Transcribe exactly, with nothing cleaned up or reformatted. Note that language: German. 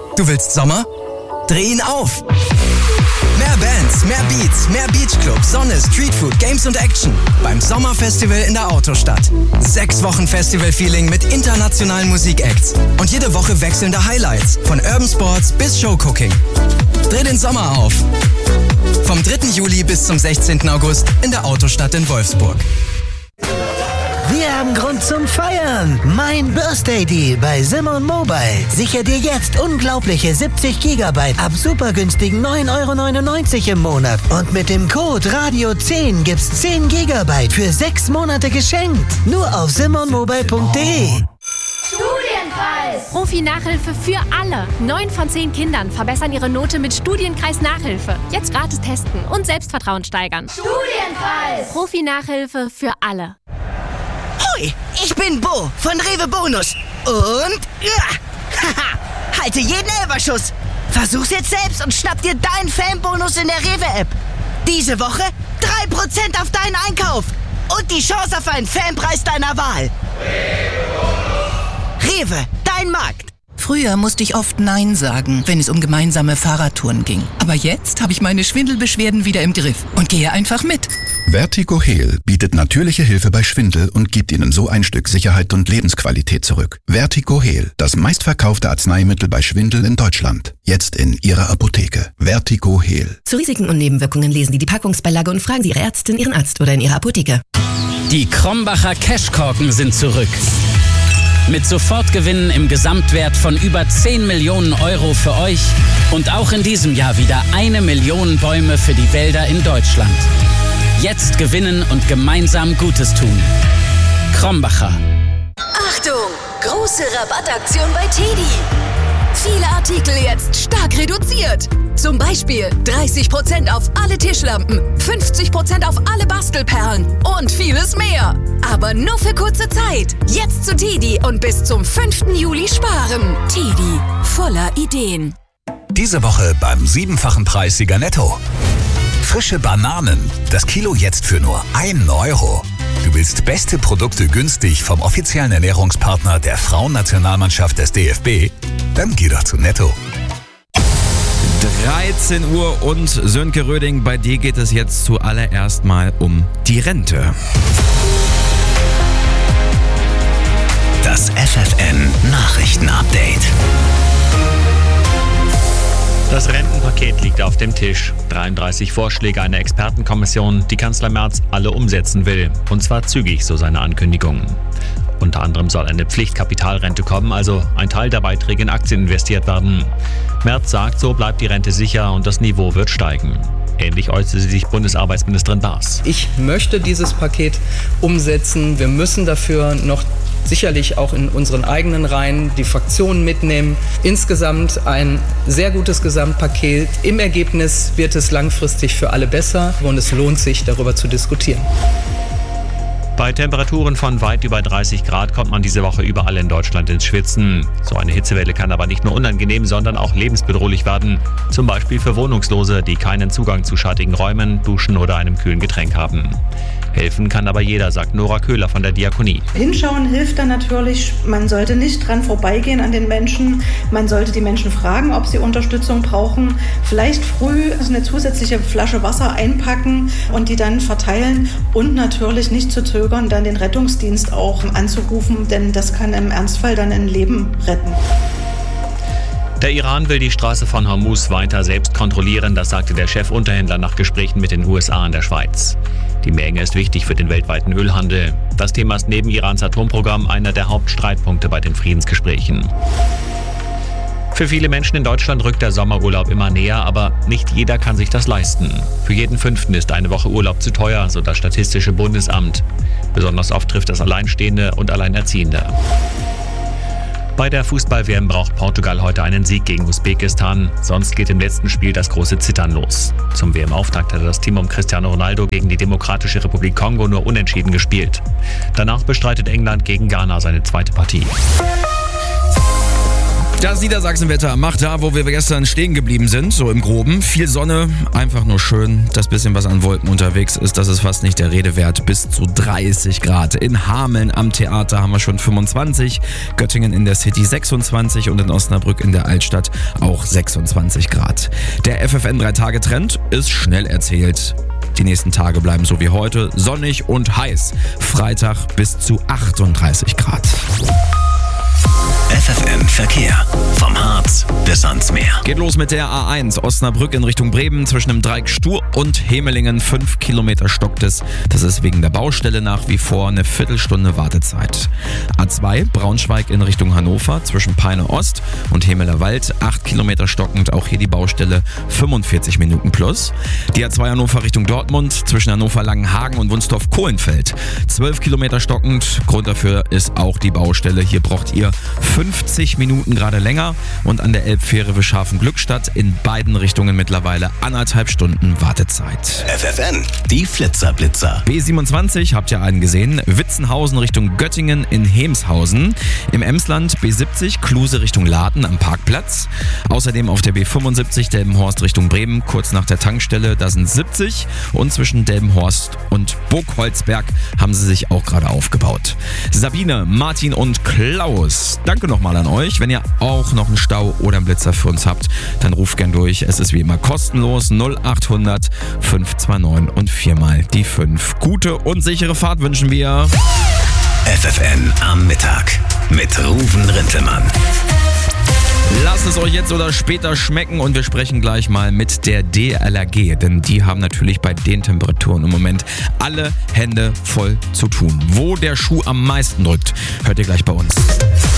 Du willst Sommer? Dreh ihn auf! Mehr Bands, mehr Beats, mehr Beachclub, Sonne, Streetfood, Games und Action beim Sommerfestival in der Autostadt. Sechs Wochen Festival-Feeling mit internationalen Musikacts und jede Woche wechselnde Highlights von Urban Sports bis Showcooking. Dreh den Sommer auf! Vom dritten Juli bis zum sechzehnten August in der Autostadt in Wolfsburg. Wir haben Grund zum Feiern. Mein Birthday Deal bei Simon Mobile. Sichere dir jetzt unglaubliche siebzig Gigabyte ab super günstigen neun Euro neunundneunzig im Monat. Und mit dem Code Radio zehn gibt's zehn Gigabyte für sechs Monate geschenkt. Nur auf simon mobile punkt de. Studienkreis! Profi-Nachhilfe für alle. Neun von zehn Kindern verbessern ihre Note mit Studienkreis-Nachhilfe. Jetzt gratis testen und Selbstvertrauen steigern. Studienkreis! Profi-Nachhilfe für alle. Hoi, ich bin Bo von Rewe Bonus. Und ja, haha, halte jeden Elferschuss. Versuch's jetzt selbst und schnapp dir deinen Fanbonus in der Rewe-App. Diese Woche drei Prozent auf deinen Einkauf. Und die Chance auf einen Fanpreis deiner Wahl. Rewe, dein Markt. Früher musste ich oft Nein sagen, wenn es um gemeinsame Fahrradtouren ging. Aber jetzt habe ich meine Schwindelbeschwerden wieder im Griff und gehe einfach mit. Vertigo Heal bietet natürliche Hilfe bei Schwindel und gibt Ihnen so ein Stück Sicherheit und Lebensqualität zurück. Vertigo Heal, das meistverkaufte Arzneimittel bei Schwindel in Deutschland. Jetzt in Ihrer Apotheke. Vertigo Heal. Zu Risiken und Nebenwirkungen lesen Sie die Packungsbeilage und fragen Sie Ihre Ärztin, Ihren Arzt oder in Ihrer Apotheke. Die Krombacher Cashkorken sind zurück. Mit Sofortgewinnen im Gesamtwert von über zehn Millionen Euro für euch und auch in diesem Jahr wieder eine Million Bäume für die Wälder in Deutschland. Jetzt gewinnen und gemeinsam Gutes tun. Krombacher. Achtung! Große Rabattaktion bei Teddy. Viele Artikel jetzt stark reduziert. Zum Beispiel dreißig Prozent auf alle Tischlampen, fünfzig Prozent auf alle Bastelperlen und vieles mehr. Aber nur für kurze Zeit. Jetzt zu Teddy und bis zum fünften Juli sparen. Teddy, voller Ideen. Diese Woche beim siebenfachen Preis Sieger Netto. Frische Bananen, das Kilo jetzt für nur einen Euro. Du willst beste Produkte günstig vom offiziellen Ernährungspartner der Frauennationalmannschaft des D F B? Dann geh doch zu Netto. dreizehn Uhr und Sönke Röding, bei dir geht es jetzt zuallererst mal um die Rente. Das F F N-Nachrichten-Update. Das Rentenpaket liegt auf dem Tisch. dreiunddreißig Vorschläge einer Expertenkommission, die Kanzler Merz alle umsetzen will. Und zwar zügig, so seine Ankündigung. Unter anderem soll eine Pflichtkapitalrente kommen, also ein Teil der Beiträge in Aktien investiert werden. Merz sagt, so bleibt die Rente sicher und das Niveau wird steigen. Ähnlich äußerte sich Bundesarbeitsministerin Baas. Ich möchte dieses Paket umsetzen. Wir müssen dafür noch sicherlich auch in unseren eigenen Reihen die Fraktionen mitnehmen. Insgesamt ein sehr gutes Gesamtpaket. Im Ergebnis wird es langfristig für alle besser und es lohnt sich, darüber zu diskutieren. Bei Temperaturen von weit über dreißig Grad kommt man diese Woche überall in Deutschland ins Schwitzen. So eine Hitzewelle kann aber nicht nur unangenehm, sondern auch lebensbedrohlich werden. Zum Beispiel für Wohnungslose, die keinen Zugang zu schattigen Räumen, Duschen oder einem kühlen Getränk haben. Helfen kann aber jeder, sagt Nora Köhler von der Diakonie. Hinschauen hilft dann natürlich. Man sollte nicht dran vorbeigehen an den Menschen. Man sollte die Menschen fragen, ob sie Unterstützung brauchen. Vielleicht früh eine zusätzliche Flasche Wasser einpacken und die dann verteilen. Und natürlich nicht zu zögern, dann den Rettungsdienst auch anzurufen, denn das kann im Ernstfall dann ein Leben retten. Der Iran will die Straße von Hormuz weiter selbst kontrollieren, das sagte der Chefunterhändler nach Gesprächen mit den U S A und der Schweiz. Die Meerenge ist wichtig für den weltweiten Ölhandel. Das Thema ist neben Irans Atomprogramm einer der Hauptstreitpunkte bei den Friedensgesprächen. Für viele Menschen in Deutschland rückt der Sommerurlaub immer näher, aber nicht jeder kann sich das leisten. Für jeden Fünften ist eine Woche Urlaub zu teuer, so das Statistische Bundesamt. Besonders oft trifft das Alleinstehende und Alleinerziehende. Bei der Fußball-W M braucht Portugal heute einen Sieg gegen Usbekistan. Sonst geht im letzten Spiel das große Zittern los. Zum W M-Auftakt hatte das Team um Cristiano Ronaldo gegen die Demokratische Republik Kongo nur unentschieden gespielt. Danach bestreitet England gegen Ghana seine zweite Partie. Das Niedersachsenwetter macht da, wo wir gestern stehen geblieben sind, so im Groben. Viel Sonne, einfach nur schön. Das bisschen, was an Wolken unterwegs ist, das ist fast nicht der Rede wert. Bis zu dreißig Grad. In Hameln am Theater haben wir schon fünfundzwanzig, Göttingen in der City sechsundzwanzig und in Osnabrück in der Altstadt auch sechsundzwanzig Grad. Der F F N drei Tage Trend ist schnell erzählt. Die nächsten Tage bleiben so wie heute, sonnig und heiß. Freitag bis zu achtunddreißig Grad. F F N Verkehr. Vom Harz bis ans Meer. Geht los mit der A eins. Osnabrück in Richtung Bremen zwischen dem Dreieck Stur und Hemelingen. Fünf Kilometer stockt es. Das ist wegen der Baustelle nach wie vor eine Viertelstunde Wartezeit. A zwei. Braunschweig in Richtung Hannover zwischen Peine Ost und Hemeler Wald. Acht Kilometer stockend. Auch hier die Baustelle. fünfundvierzig Minuten plus. Die A zwei Hannover Richtung Dortmund zwischen Hannover Langenhagen und Wunstorf-Kohlenfeld. Zwölf Kilometer stockend. Grund dafür ist auch die Baustelle. Hier braucht ihr fünfzig Minuten gerade länger und an der Elbfähre bis Scharfen-Glückstadt in beiden Richtungen mittlerweile anderthalb Stunden Wartezeit. F F N, die Flitzerblitzer. B siebenundzwanzig, habt ihr einen gesehen, Witzenhausen Richtung Göttingen in Hemshausen. Im Emsland B siebzig, Kluse Richtung Laden am Parkplatz. Außerdem auf der B fünfundsiebzig, Delmenhorst Richtung Bremen, kurz nach der Tankstelle, da sind siebzig und zwischen Delmenhorst und Burgholzberg haben sie sich auch gerade aufgebaut. Sabine, Martin und Klaus, danke nochmal an euch. Wenn ihr auch noch einen Stau oder einen Blitzer für uns habt, dann ruft gern durch. Es ist wie immer kostenlos null achthundert fünf zwei neun und viermal die fünf. Gute und sichere Fahrt wünschen wir. F F N am Mittag mit Ruven Rintelmann. Lasst es euch jetzt oder später schmecken und wir sprechen gleich mal mit der D L R G, denn die haben natürlich bei den Temperaturen im Moment alle Hände voll zu tun. Wo der Schuh am meisten drückt, hört ihr gleich bei uns.